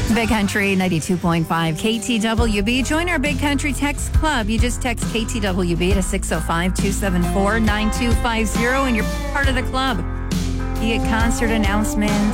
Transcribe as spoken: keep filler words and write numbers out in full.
Big Country ninety-two point five K T W B. Join our Big Country Text Club. You just text K T W B to six oh five, two seven four, nine two five zero and you're part of the club. You get concert announcements,